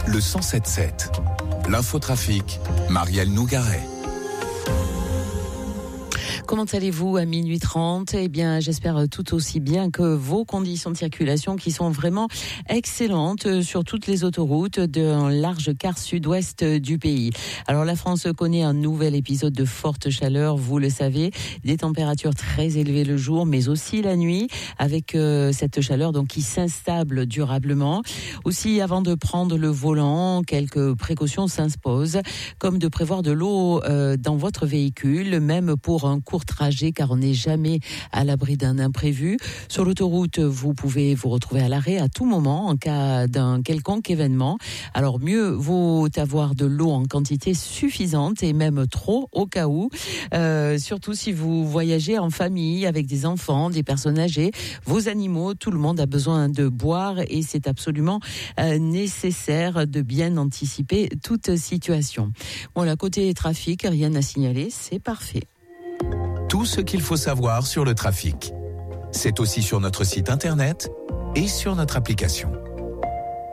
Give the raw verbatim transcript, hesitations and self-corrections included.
le cent sept sept. L'infotrafic, Marielle Nougaret. Comment allez-vous à minuit trente? Eh bien, j'espère tout aussi bien que vos conditions de circulation qui sont vraiment excellentes sur toutes les autoroutes d'un large quart sud-ouest du pays. Alors, la France connaît un nouvel épisode de forte chaleur, vous le savez, des températures très élevées le jour, mais aussi la nuit, avec euh, cette chaleur donc qui s'installe durablement. Aussi, avant de prendre le volant, quelques précautions s'imposent, comme de prévoir de l'eau euh, dans votre véhicule, même pour un court trajet, car on n'est jamais à l'abri d'un imprévu. Sur l'autoroute, vous pouvez vous retrouver à l'arrêt à tout moment en cas d'un quelconque événement. Alors mieux vaut avoir de l'eau en quantité suffisante et même trop au cas où, euh, surtout si vous voyagez en famille avec des enfants, des personnes âgées, vos animaux, tout le monde a besoin de boire et c'est absolument euh, nécessaire de bien anticiper toute situation. Voilà, côté trafic, rien à signaler, c'est parfait. Tout ce qu'il faut savoir sur le trafic. C'est aussi sur notre site internet et sur notre application.